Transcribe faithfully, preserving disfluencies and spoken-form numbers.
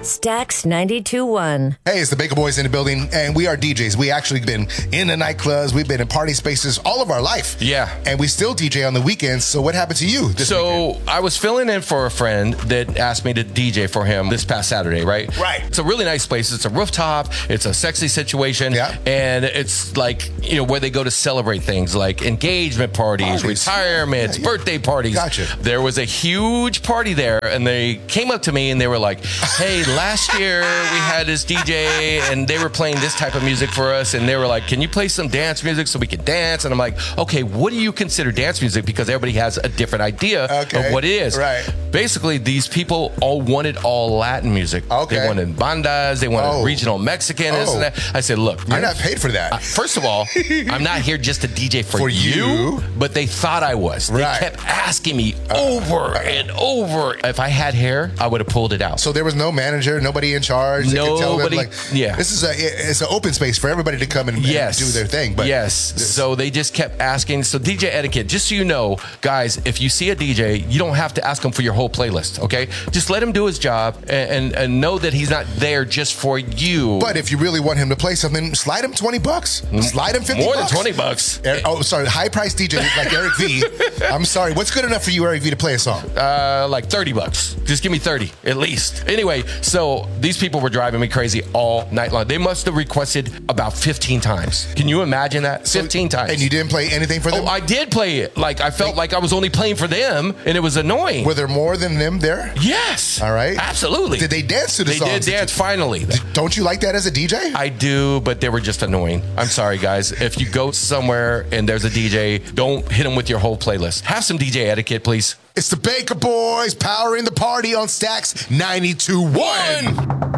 Stax ninety-two one. Hey, it's the Baker Boys in the building, and we are D Js. We actually been in the nightclubs, we've been in party spaces all of our life. Yeah. And we still D J on the weekends. So what happened to you this So weekend? I was filling in for a friend that asked me to D J for him this past Saturday, right? Right. It's a really nice place. It's a rooftop. It's a sexy situation. Yeah. And it's like, you know, where they go to celebrate things like engagement parties, Parties. retirements, Yeah, yeah. birthday parties. Gotcha. There was a huge party there, and they came up to me and they were like, hey, last year we had this D J and they were playing this type of music for us, and they were like, can you play some dance music so we can dance? And I'm like, okay, what do you consider dance music? Because everybody has a different idea Okay. of what it is. Right. Basically, these people all wanted all Latin music. Okay. They wanted bandas, they wanted Oh. regional Mexican, this Oh. and that. I said, look, You're I'm not paid for that. uh, First of all, I'm not here just to D J for, For you. but they thought I was. They Right. kept asking me over and over. If I had hair, I would have pulled it out. So there was no manager, nobody in charge. They could tell them, Nobody- like, yeah. This is a it's an open space for everybody to come and, and Yes. do their thing. But yes. So they just kept asking. So D J etiquette, just so you know, guys, if you see a D J, you don't have to ask him for your whole playlist, okay? Just let him do his job and, and, and know that he's not there just for you. But if you really want him to play something, slide him twenty bucks. Slide him fifty More bucks. than twenty bucks. Er- oh, sorry, high price D J like Eric V. I'm sorry. What's good enough for you, Eric V, to play a song? Uh, like thirty bucks. Just give me thirty at least. Anyway, so these people were driving me crazy all night long. They must have requested about fifteen times. Can you imagine that? So- fifteen times. And you didn't play anything for them? Oh, I did play it. Like I felt like I was only playing for them, and it was annoying. Were there more than them there? Yes. All right. Absolutely. Did they dance to the They songs? did dance finally. Don't you like that as a D J? I do, but they were just annoying. I'm sorry, guys. If you go somewhere and there's a D J, don't hit them with your whole playlist. Have some D J etiquette, please. It's the Baker Boys powering the party on Stax ninety-two one.